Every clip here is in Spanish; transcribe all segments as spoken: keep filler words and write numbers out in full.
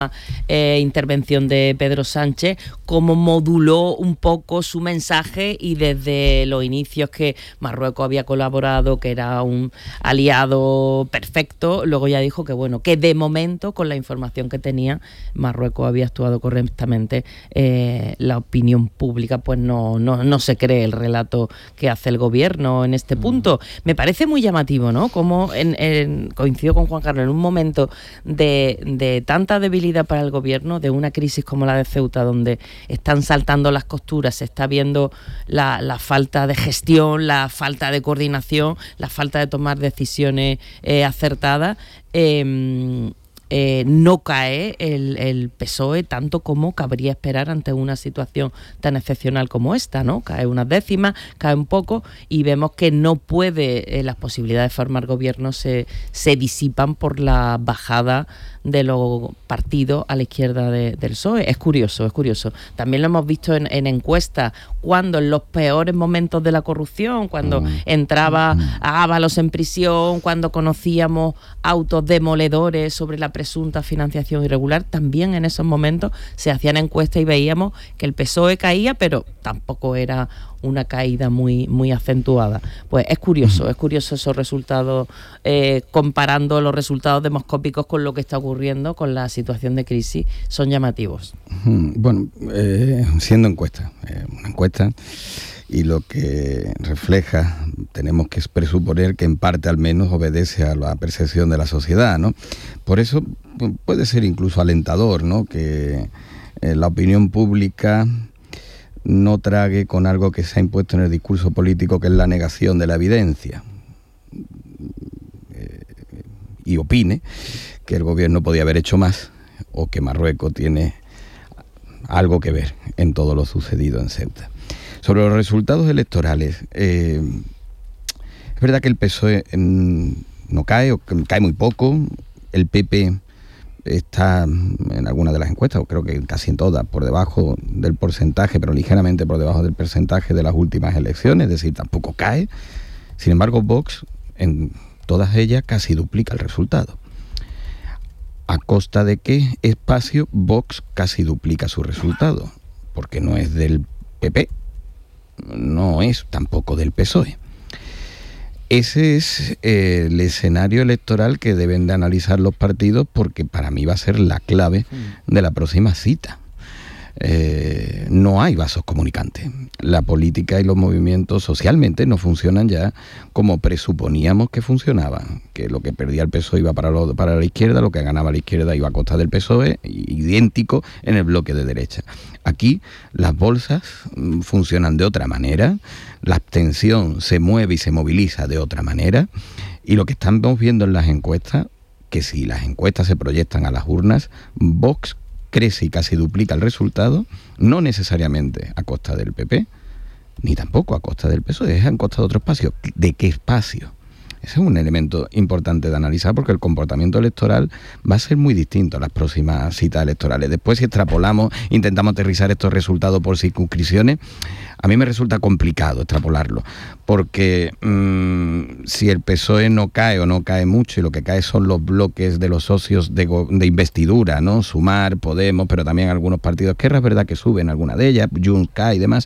Eh, intervención de Pedro Sánchez, cómo moduló un poco su mensaje y desde los inicios que Marruecos había colaborado, que era un aliado perfecto, luego ya dijo que bueno, que de momento con la información que tenía Marruecos había actuado correctamente. Eh, la opinión pública pues no, no, no se cree el relato que hace el gobierno en este punto. Me parece muy llamativo, ¿no? Como en, en, coincido con Juan Carlos, en un momento de, de tanta debilidad para el gobierno, de una crisis como la de Ceuta, donde están saltando las costuras, se está viendo la, la falta de gestión, la falta de coordinación, la falta de tomar decisiones eh, acertadas, eh, eh, no cae el, el P S O E tanto como cabría esperar ante una situación tan excepcional como esta, ¿no? Cae unas décimas, cae un poco y vemos que no puede, eh, las posibilidades de formar gobierno se, se disipan por la bajada de los partidos a la izquierda de, del P S O E. Es curioso, es curioso. También lo hemos visto en, en encuestas, cuando en los peores momentos de la corrupción, cuando mm. entraba a Ábalos en prisión, cuando conocíamos autos demoledores sobre la presunta financiación irregular, también en esos momentos se hacían encuestas y veíamos que el P S O E caía, pero tampoco era una caída muy, muy acentuada. Pues es curioso, es curioso esos resultados, eh, comparando los resultados demoscópicos con lo que está ocurriendo con la situación de crisis, son llamativos. Bueno, eh, siendo encuesta, eh, una encuesta, y lo que refleja, tenemos que presuponer que en parte al menos obedece a la percepción de la sociedad, ¿no? Por eso puede ser incluso alentador, ¿no? Que eh, la opinión pública no trague con algo que se ha impuesto en el discurso político, que es la negación de la evidencia, eh, y opine que el gobierno podía haber hecho más, o que Marruecos tiene algo que ver en todo lo sucedido en Ceuta. Sobre los resultados electorales, eh, es verdad que el P S O E eh, no cae, o cae muy poco. El P P está en algunas de las encuestas, o creo que casi en todas, por debajo del porcentaje, pero ligeramente por debajo del porcentaje de las últimas elecciones, es decir, tampoco cae. Sin embargo, Vox, en todas ellas, casi duplica el resultado. ¿A costa de qué espacio Vox casi duplica su resultado? Porque no es del P P, no es tampoco del P S O E. Ese es eh, el escenario electoral que deben de analizar los partidos, porque para mí va a ser la clave de la próxima cita. Eh, no hay vasos comunicantes. La política y los movimientos socialmente no funcionan ya como presuponíamos que funcionaban, que lo que perdía el P S O E iba para, lo, para la izquierda, lo que ganaba la izquierda iba a costa del P S O E, idéntico en el bloque de derecha. Aquí las bolsas funcionan de otra manera, la abstención se mueve y se moviliza de otra manera, y lo que estamos viendo en las encuestas, que si las encuestas se proyectan a las urnas, Vox crece y casi duplica el resultado, no necesariamente a costa del P P, ni tampoco a costa del P S O E, es a costa de otro espacio. ¿De qué espacio? Ese es un elemento importante de analizar, porque el comportamiento electoral va a ser muy distinto a las próximas citas electorales. Después, si extrapolamos, intentamos aterrizar estos resultados por circunscripciones, a mí me resulta complicado extrapolarlo, porque mmm, si el P S O E no cae o no cae mucho, y lo que cae son los bloques de los socios de, de investidura, ¿no? Sumar, Podemos, pero también algunos partidos que es verdad que suben, alguna de ellas, Junts cae y demás.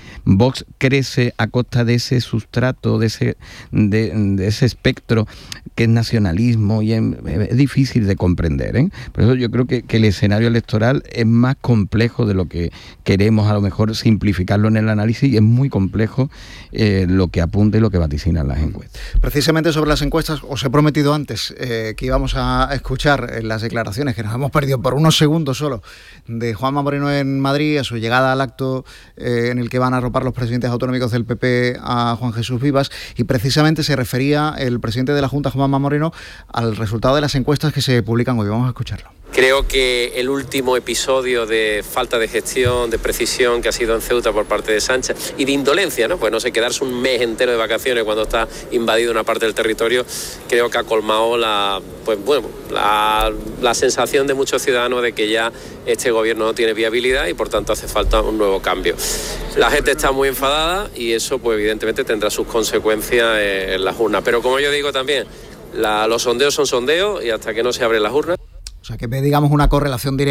Vox crece a costa de ese sustrato, de ese, de, de ese espectro que es nacionalismo, y es, es difícil de comprender, ¿eh? Por eso yo creo que, que el escenario electoral es más complejo de lo que queremos, a lo mejor, simplificarlo en el análisis, y es muy complejo eh, lo que apunta y lo que vaticinan las encuestas. Precisamente sobre las encuestas, os he prometido antes eh, que íbamos a escuchar eh, las declaraciones, que nos hemos perdido por unos segundos solo, de Juanma Moreno en Madrid, a su llegada al acto eh, en el que van a los presidentes autonómicos del P P a Juan Jesús Vivas, y precisamente se refería el presidente de la Junta, Juanma Moreno, al resultado de las encuestas que se publican hoy. Vamos a escucharlo. Creo que el último episodio de falta de gestión, de precisión que ha sido en Ceuta por parte de Sánchez, y de indolencia, ¿no? Pues no sé, quedarse un mes entero de vacaciones cuando está invadido una parte del territorio, creo que ha colmado la, pues bueno, la, la sensación de muchos ciudadanos de que ya este gobierno no tiene viabilidad y por tanto hace falta un nuevo cambio. La gente está muy enfadada y eso pues evidentemente tendrá sus consecuencias en las urnas. Pero como yo digo también, la, los sondeos son sondeos y hasta que no se abren las urnas. O sea, que digamos una correlación directa